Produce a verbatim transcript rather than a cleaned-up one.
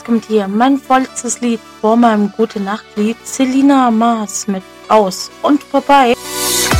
jetzt kommt hier mein vorletztes Lied vor meinem Gute-Nacht-Lied. Selina Maas mit Aus und Vorbei.